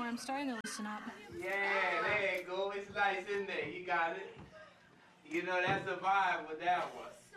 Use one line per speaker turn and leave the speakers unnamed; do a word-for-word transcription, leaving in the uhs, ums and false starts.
I'm starting to listen up.
Yeah, there you go. It's nice in there. You got it. You know, that's a vibe with that one.